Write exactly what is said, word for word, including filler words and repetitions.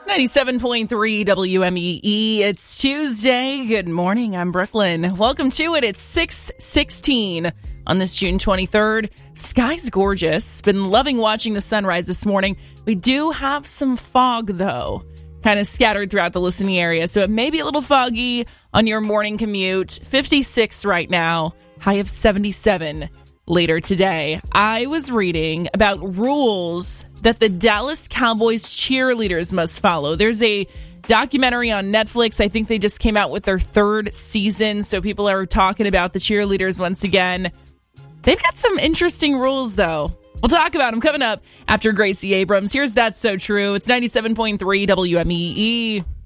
ninety-seven point three W M E E. It's Tuesday. Good morning. I'm Brooklyn. Welcome to it. It's six sixteen on this June twenty-third. Sky's gorgeous. Been loving watching the sunrise this morning. We do have some fog, though, kind of scattered throughout the listening area. So it may be a little foggy on your morning commute. fifty-six right now. High of seventy-seven later today. I was reading about rules that the Dallas Cowboys cheerleaders must follow. There's a documentary on Netflix. I think they just came out with their third season, so people are talking about the cheerleaders once again. They've got some interesting rules, though. We'll talk about them coming up after Gracie Abrams. Here's That's So True. It's ninety-seven point three W M E E.